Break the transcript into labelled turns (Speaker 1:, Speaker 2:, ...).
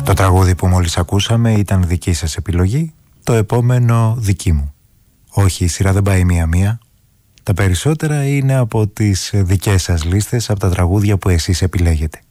Speaker 1: Το τραγούδι που μόλις ακούσαμε ήταν δική σας επιλογή, το επόμενο δική μου. Όχι, η σειρά δεν πάει μία-μία. Τα περισσότερα είναι από τις δικές σας λίστες, από τα τραγούδια που εσείς επιλέγετε.